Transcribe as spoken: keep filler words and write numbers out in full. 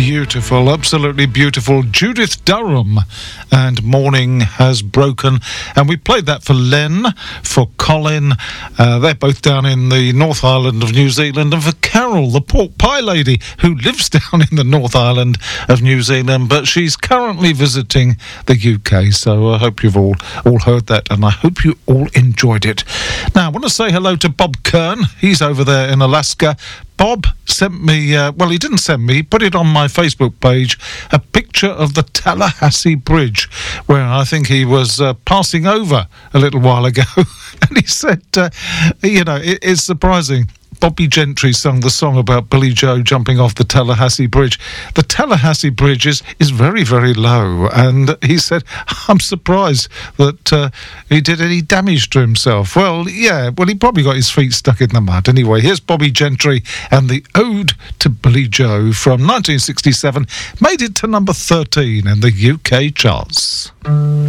Beautiful, absolutely beautiful. Judith Durham and Morning Has Broken. And we played that for Len, for Colin. Uh, they're both down in the North Island of New Zealand. And for Carol, the pork pie lady, who lives down in the North Island of New Zealand, but she's currently visiting the U K. So I hope you've all, all heard that, and I hope you all enjoyed it. Now, I want to say hello to Bob Kern. He's over there in Alaska. Bob sent me, uh, well, he didn't send me, he put it on my Facebook page, a picture of the Tallahassee Bridge, where I think he was uh, passing over a little while ago. And he said, uh, you know, it, it's surprising. Bobby Gentry sung the song about Billy Joe jumping off the Tallahassee Bridge. The Tallahassee Bridge is, is very, very low. And he said, I'm surprised that uh, he did any damage to himself. Well, yeah, well, he probably got his feet stuck in the mud. Anyway, here's Bobby Gentry and the Ode to Billy Joe from nineteen sixty-seven. Made it to number thirteen in the U K charts.